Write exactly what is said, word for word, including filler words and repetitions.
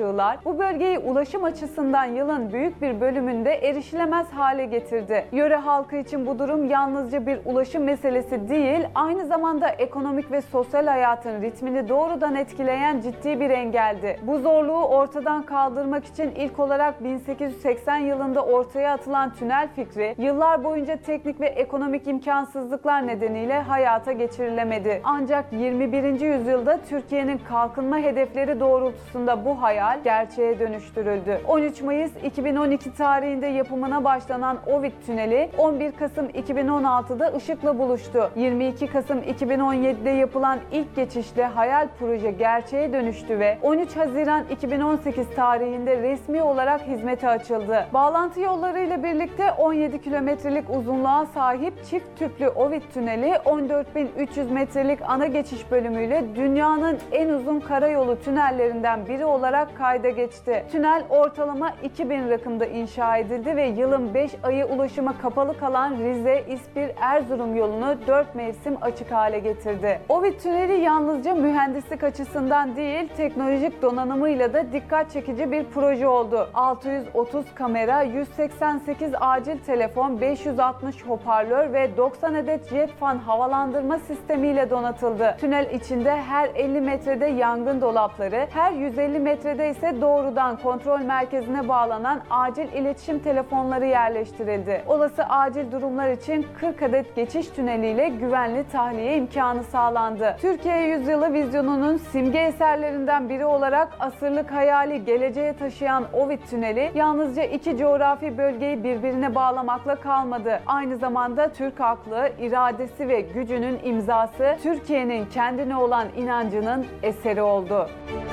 sığlar bu bölgeyi ulaşım açısından yılın büyük bir bölümünde erişilemez hale getirdi. Yöre halkı için bu durum yalnızca bir ulaşım meselesi değil, aynı zamanda ekonomik ve sosyal hayatın ritmini doğrudan etkileyen ciddi bir engeldi. Bu zorluğu ortadan kaldırmak için ilk olarak bin sekiz yüz seksen yılında ortaya atılan tünel fikri, yıllar boyunca teknik ve ekonomik imkansızlıklar nedeniyle hayata geçirilemedi. Ancak yirmi birinci yüzyılda Türkiye'nin kalkınma hedefleri doğrultusunda bu hayal gerçeğe dönüştürüldü. on üç Mayıs iki bin on iki tarihinde yapımına başlanan Ovid Tüneli on bir Kasım iki bin on altıda ışıkla buluştu. yirmi iki Kasım iki bin on yedide yapılan ilk geçişle hayal proje gerçeğe dönüştü ve on üç Haziran iki bin on sekiz tarihinde resmi olarak hizmete açıldı. Bağlantı yollarıyla birlikte on yedi kilometrelik uzunluğa sahip çift tüplü Ovid Tüneli on dört bin üç yüz metrelik ana geçiş bölümüyle dünyanın en uzun karayolu tünellerinden biri olarak kayda geçti. Tünel ortalama iki bin rakımda inşa edildi ve yılın beş ayı ulaşıma kapalı kalan Rize, İspir, Erzurum yolunu dört mevsim açık hale getirdi. Ovid Tüneli yalnızca mühendislik açısından değil, teknolojik donanımıyla da dikkat çekici bir proje oldu. altı yüz otuz kamera, yüz seksen sekiz acil telefon, beş yüz altmış hoparlör ve doksan adet jet fan havalandırma sistemiyle donatıldı. Tünel içinde her elli metrede yangın dolapları, her yüz elli metrede ise doğrudan kontrol merkezine bağlanan acil iletişim telefonları yerleştirildi. Olası acil durumlar için kırk adet geçiş tüneliyle güvenli tahliye imkanı sağlandı. Türkiye Yüzyılı vizyonunun simge eserlerinden biri olarak asırlık hayali geleceğe taşıyan Ovid Tüneli yalnızca iki coğrafi bölgeyi birbirine bağlamakla kalmadı. Aynı zamanda Türk aklı, iradesi ve gücünün imzası, Türkiye'nin kendine olan inancının eseri oldu.